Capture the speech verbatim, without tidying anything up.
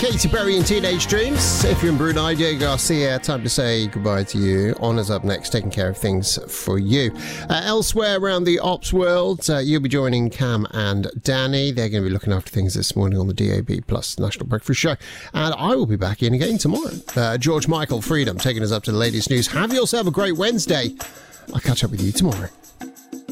Katy Perry and Teenage Dreams. If you're in Brunei, Diego Garcia, time to say goodbye to you. Honour's up next, taking care of things for you. Uh, elsewhere around the ops world, uh, you'll be joining Cam and Danny. They're going to be looking after things this morning on the D A B Plus National Breakfast Show. And I will be back in again tomorrow. Uh, George Michael, Freedom, taking us up to the latest news. Have yourself a great Wednesday. I'll catch up with you tomorrow.